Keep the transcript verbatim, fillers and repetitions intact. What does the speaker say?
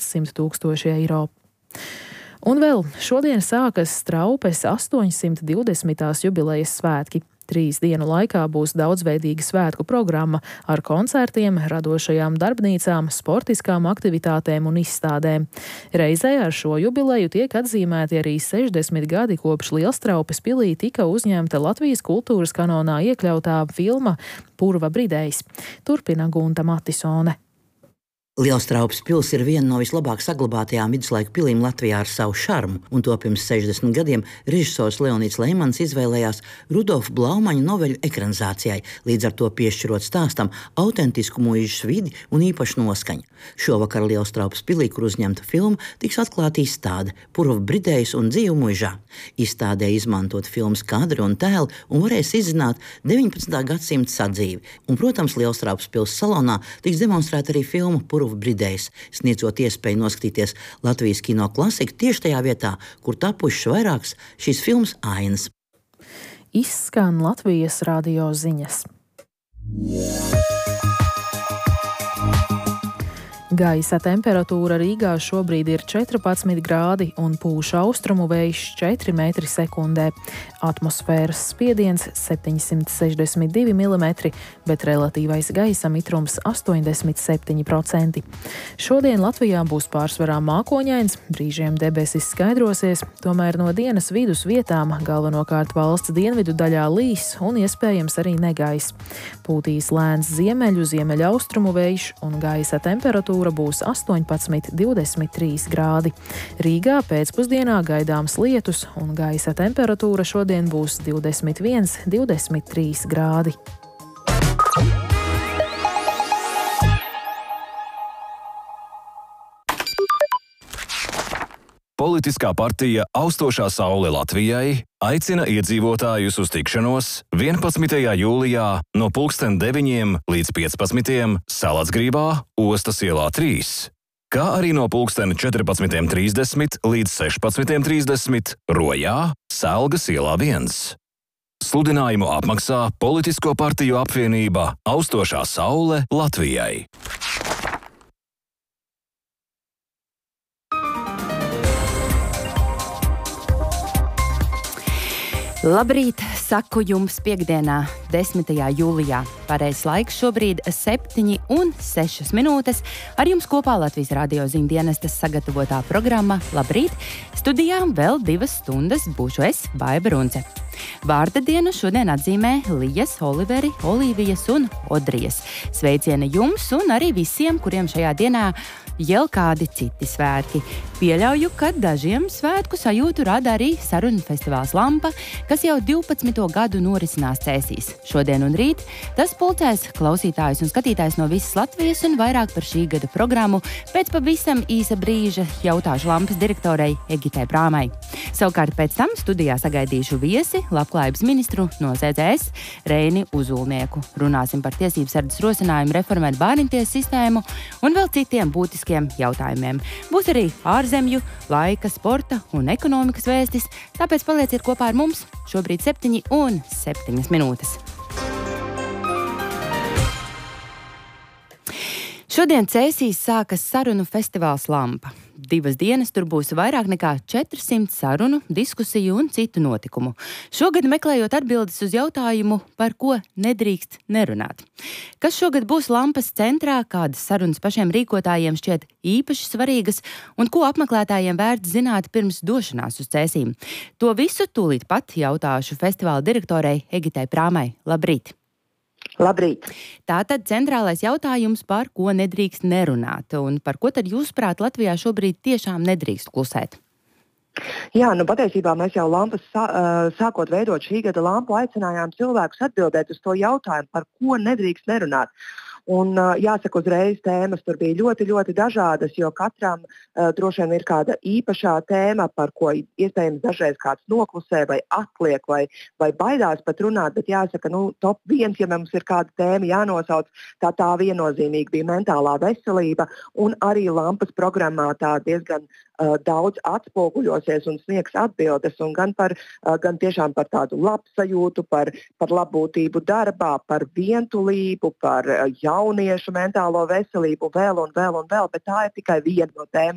simt tūkstoši eiro. Un vēl šodien sākas Straupes astoņsimt divdesmitās jubilejas svētki. Trīs dienu laikā būs daudzveidīga svētku programma ar koncertiem, radošajām darbnīcām, sportiskām aktivitātēm un izstādēm. Reizē ar šo jubileju tiek atzīmēti arī sešdesmit gadi, kopš Lielstraupes pilī tika uzņemta Latvijas kultūras kanonā iekļautā filma Purva Bridējs. Turpina Gunta Matisone. Lielstraupes pils ir viena no vislabāk saglabātajām viduslaiku pilīm Latvijā ar savu šarmu, un to pirms sešdesmit gadiem režisors Leonīds Leimans izvēlējās Rudolfa Blaumaņa noveļu ekranizācijai, līdz ar to piešķirot stāstam autentisku mūžas vidi un īpašu noskaņu. Šovakar Lielstraupes pilī, kur uzņemta filma, tiks atklāta izstāde Purva Bridējs un dzīve mūžā. Izstādē izmantot filmas kadri un tēli un varēs izzināt deviņpadsmitā gadsimta sadzīvi. Un, protams, Lielstraupes pils salonā tiks demonstrēta arī filma Purva Bridējs, sniedzot iespēju noskatīties Latvijas kino klasiku tieši tajā vietā, kur tapušas vairākas šīs filmas ainas. Izskan Latvijas radio ziņas. Gaisa temperatūra Rīgā šobrīd ir četrpadsmit grādi un pūš austrumu vējš četri metri sekundē. Atmosfēras spiediens septiņsimt sešdesmit divi milimetri, bet relatīvais gaisa mitrums astoņdesmit septiņi procenti. Šodien Latvijā būs pārsvarā mākoņains, brīžiem debesis skaidrosies, tomēr no dienas vidus vietām galvenokārt valsts dienvidu daļā līs un iespējams arī negaiss. Pūtīs lēns ziemeļu, ziemeļaustrumu vējš un gaisa temperatūra būs astoņpadsmit divdesmit trīs grādi. Rīgā pēcpusdienā gaidāms lietus un gaisa temperatūra šodien būs divdesmit viens divdesmit trīs grādi. Politiskā partija Austošā saule Latvijai aicina iedzīvotājus uz tikšanos vienpadsmitajā jūlijā no pulksten deviņiem līdz piecpadsmitiem Salacgrībā, Ostas ielā trīs, kā arī no pulksten četrpadsmitiem trīsdesmit līdz sešpadsmitiem trīsdesmit Rojā, Selgas ielā viens. Sludinājumu apmaksā Politisko partiju apvienība Austošā saule Latvijai. Labrīt, saku jums piekdienā, desmitajā jūlijā. Pareizs laiks šobrīd septiņi un sešas minūtes. Ar jums kopā Latvijas radio ziņu dienestas sagatavotā programma Labrīt. Studijā vēl divas stundas būšu es, Baiba Runce. Vārda dienu šodien atzīmē Lijas, Oliveri, Olīvijas un Odrijas. Sveicieni jums un arī visiem, kuriem šajā dienā jau kādi citi svētki. Pieļauju, ka dažiem svētku sajūtu rada arī sarunu festivāls Lampa, kas jau divpadsmito gadu norisinās Cēsīs. Šodien un rīt tas pulcēs klausītājus un skatītājus no visas Latvijas, un vairāk par šī gada programmu pēc pavisam īsa brīža jautāšu Lampas direktorei Egitai Prāmai. Savukārt pēc tam studijā sagaidīšu viesi, labklājības ministru no Z Z S Reini Uzulnieku. Runāsim par tiesības sardzes rosinājumu reformēt bērntiesas sistēmu un vēl citiem būtiskiem jautājumiem. Būs arī ārzemju, laika, sporta un ekonomikas vēstis, tāpēc palieciet kopā ar mums. Šobrīd septiņi un septiņas minūtes. Šodien Cēsīs sākas sarunu festivāls Lampa. Divas dienas tur būs vairāk nekā četrsimt sarunu, diskusiju un citu notikumu. Šogad meklējot atbildes uz jautājumu, par ko nedrīkst nerunāt. Kas šogad būs Lampas centrā, kādas sarunas pašiem rīkotājiem šķiet īpaši svarīgas un ko apmeklētājiem vērts zināt pirms došanās uz Cēsīm. To visu tūlīt pat jautāšu festivāla direktorei Egitai Prāmai. Labrīt! Labrīt! Tātad centrālais jautājums, par ko nedrīkst nerunāt, un par ko tad jūsuprāt Latvijā šobrīd tiešām nedrīkst klusēt? Jā, nu patiesībā mēs jau Lampas sā, sākot veidot šī gada Lampu aicinājām cilvēkus atbildēt uz to jautājumu, par ko nedrīkst nerunāt. Un, jāsaka, uzreiz tēmas tur bija ļoti, ļoti dažādas, jo katram uh, droši vien ir kāda īpašā tēma, par ko iespējams dažreiz kāds noklusē vai atliek vai, vai baidās pat runāt, bet jāsaka, nu, top viens, ja mums ir kāda tēma jānosauc, tā tā viennozīmīgi bija mentālā veselība, un arī Lampas programmā tā diezgan uh, daudz atspoguļosies un sniegs atbildes, un gan, par, uh, gan tiešām par tādu labsajūtu, par, par labbūtību darbā, par vientulību, par uh, jauniešu mentālo veselību, vēl un vēl un vēl, bet tā ir tikai viena no tēmām.